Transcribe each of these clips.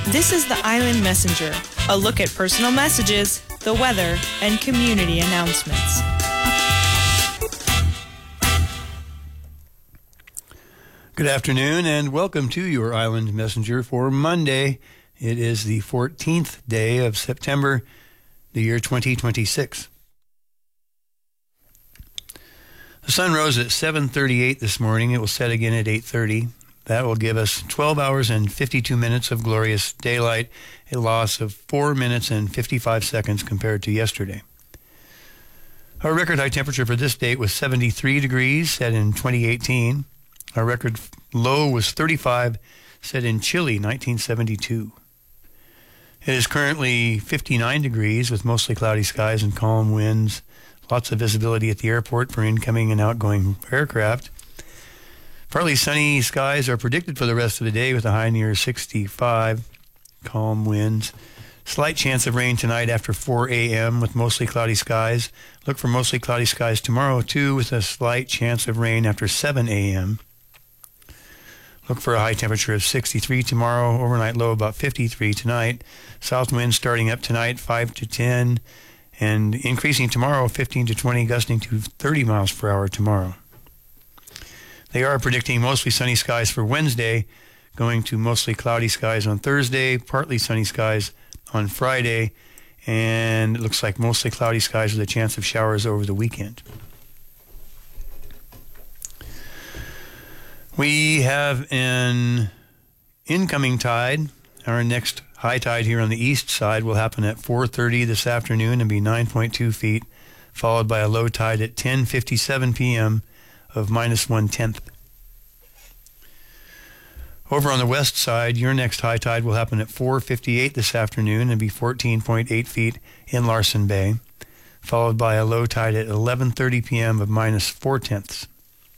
This is the Island Messenger, a look at personal messages, the weather, and community announcements. Good afternoon and welcome to your Island Messenger for Monday. It is the 14th day of September, the year 2026. The sun rose at 7:38 this morning. It will set again at 8:30. That will give us 12 hours and 52 minutes of glorious daylight, a loss of 4 minutes and 55 seconds compared to yesterday. Our record high temperature for this date was 73 degrees, set in 2018. Our record low was 35, set in chilly 1972. It is currently 59 degrees with mostly cloudy skies and calm winds. Lots of visibility at the airport for incoming and outgoing aircraft. Partly sunny skies are predicted for the rest of the day with a high near 65. Calm winds. Slight chance of rain tonight after 4 a.m. with mostly cloudy skies. Look for mostly cloudy skies tomorrow too with a slight chance of rain after 7 a.m. Look for a high temperature of 63 tomorrow, overnight low about 53 tonight. South winds starting up tonight 5 to 10 and increasing tomorrow 15 to 20, gusting to 30 miles per hour tomorrow. They are predicting mostly sunny skies for Wednesday, going to mostly cloudy skies on Thursday, partly sunny skies on Friday, and it looks like mostly cloudy skies with a chance of showers over the weekend. We have an incoming tide. Our next high tide here on the east side will happen at 4:30 this afternoon and be 9.2 feet, followed by a low tide at 10:57 p.m. of -1/10. Over on the west side, your next high tide will happen at 4:58 this afternoon and be 14.8 feet in Larsen Bay, followed by a low tide at 11:30 p.m. of -4/10.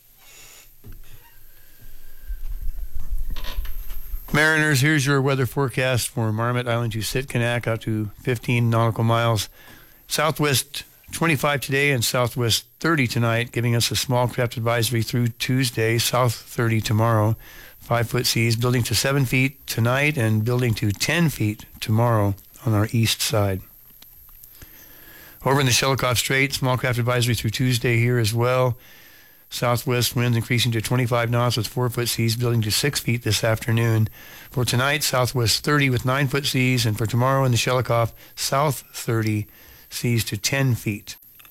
Mariners, here's your weather forecast for Marmot Island to Sitkinak out to 15 nautical miles. Southwest 25 today and southwest 30 tonight, giving us a small craft advisory through Tuesday. South 30 tomorrow. 5-foot seas building to 7 feet tonight and building to 10 feet tomorrow on our east side. Over in the Shelikof Strait, small craft advisory through Tuesday here as well. Southwest winds increasing to 25 knots with 4-foot seas building to 6 feet this afternoon. For tonight, southwest 30 with 9-foot seas, and for tomorrow in the Shelikof, south 30 seas to 10 feet.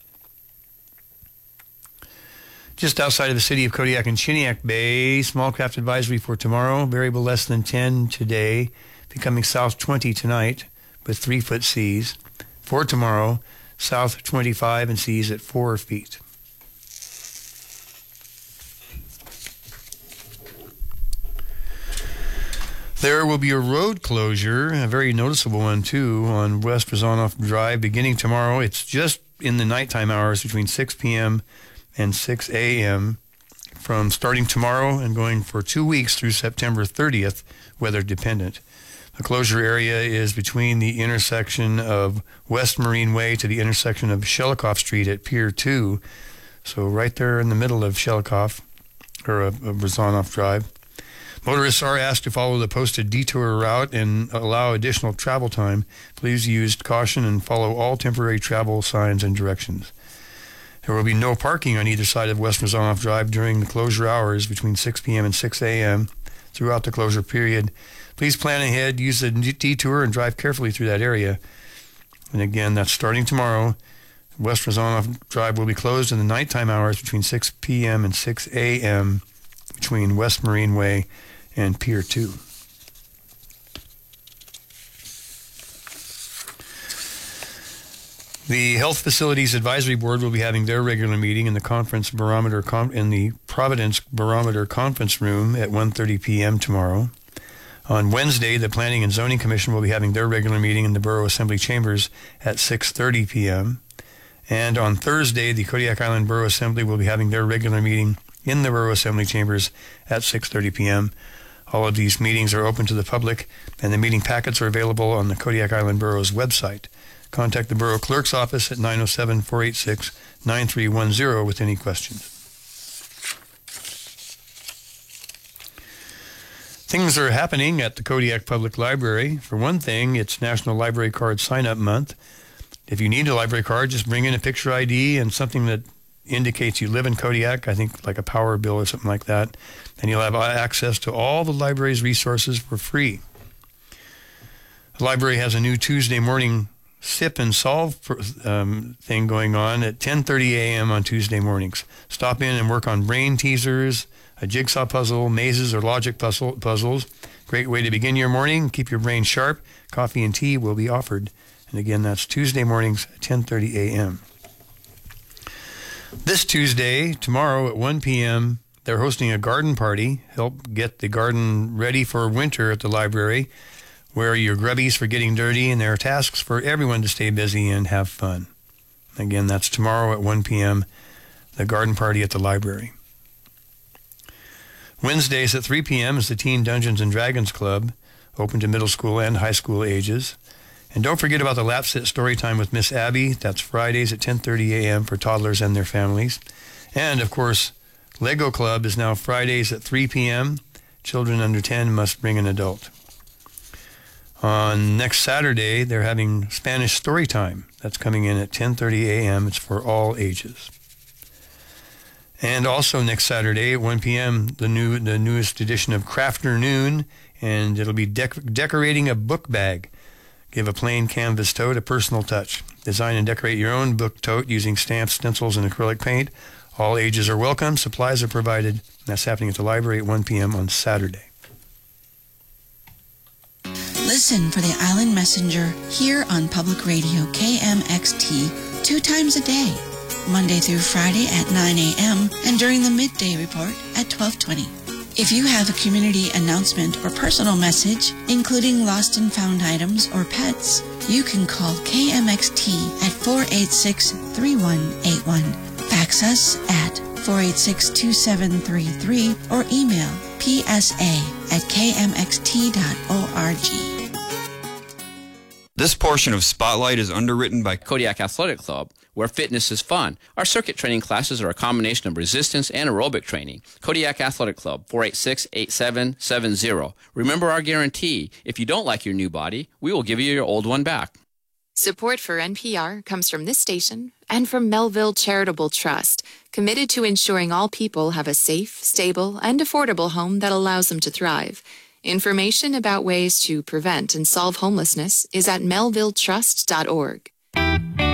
Just outside of the city of Kodiak and Chiniak Bay, small craft advisory for tomorrow, variable less than 10 today, becoming south 20 tonight with 3-foot seas. For tomorrow, south 25 and seas at 4 feet. There will be a road closure, a very noticeable one too, on West Rezanoff Drive beginning tomorrow. It's just in the nighttime hours between 6 p.m. and 6 a.m. from starting tomorrow and going for 2 weeks through September 30th, weather dependent. The closure area is between the intersection of West Marine Way to the intersection of Shelikof Street at Pier 2. So right there in the middle of Shelikof, or of Rezanoff Drive. Motorists are asked to follow the posted detour route and allow additional travel time. Please use caution and follow all temporary travel signs and directions. There will be no parking on either side of West Rezanoff Drive during the closure hours between 6 p.m. and 6 a.m. throughout the closure period. Please plan ahead, use the detour, and drive carefully through that area. And again, that's starting tomorrow. West Rezanoff Drive will be closed in the nighttime hours between 6 p.m. and 6 a.m. between West Marine Way and Pier 2. The Health Facilities Advisory Board will be having their regular meeting in the Providence Barometer Conference Room at 1:30 p.m. tomorrow. On Wednesday, the Planning and Zoning Commission will be having their regular meeting in the Borough Assembly Chambers at 6:30 p.m. And on Thursday, the Kodiak Island Borough Assembly will be having their regular meeting in the Borough Assembly Chambers at 6:30 p.m. All of these meetings are open to the public, and the meeting packets are available on the Kodiak Island Borough's website. Contact the Borough Clerk's office at 907-486-9310 with any questions. Things are happening at the Kodiak Public Library. For one thing, it's National Library Card Sign-Up Month. If you need a library card, just bring in a picture ID and something that indicates you live in Kodiak, I think like a power bill or something like that, and you'll have access to all the library's resources for free. The library has a new Tuesday morning Sip and Solve thing going on at 10:30 a.m. on Tuesday mornings. Stop in and work on brain teasers, a jigsaw puzzle, mazes, or logic puzzles. Great way to begin your morning. Keep your brain sharp. Coffee and tea will be offered. And again, that's Tuesday mornings at 10:30 a.m. This Tuesday, tomorrow at 1 p.m., they're hosting a garden party. Help get the garden ready for winter at the library. Wear your grubbies for getting dirty, and there are tasks for everyone to stay busy and have fun. Again, that's tomorrow at 1 p.m., the garden party at the library. Wednesdays at 3 p.m. is the Teen Dungeons and Dragons Club, open to middle school and high school ages. And don't forget about the Lap Sit Story Time with Miss Abby. That's Fridays at 10:30 a.m. for toddlers and their families. And, of course, Lego Club is now Fridays at 3 p.m. Children under 10 must bring an adult. On next Saturday, they're having Spanish Story Time. That's coming in at 10:30 a.m. It's for all ages. And also next Saturday at 1 p.m., the newest edition of Crafternoon, and it'll be decorating a book bag. Give a plain canvas tote a personal touch. Design and decorate your own book tote using stamps, stencils, and acrylic paint. All ages are welcome. Supplies are provided. That's happening at the library at 1 p.m. on Saturday. Listen for the Island Messenger here on Public Radio KMXT 2 times a day, Monday through Friday at 9 a.m. and during the midday report at 12:20. If you have a community announcement or personal message, including lost and found items or pets, you can call KMXT at 486-3181. Fax us at 486-2733 or email psa@kmxt.org. This portion of Spotlight is underwritten by Kodiak Athletic Club, where fitness is fun. Our circuit training classes are a combination of resistance and aerobic training. Kodiak Athletic Club, 486-8770. Remember our guarantee. If you don't like your new body, we will give you your old one back. Support for NPR comes from this station and from Melville Charitable Trust, committed to ensuring all people have a safe, stable, and affordable home that allows them to thrive. Information about ways to prevent and solve homelessness is at melvilletrust.org.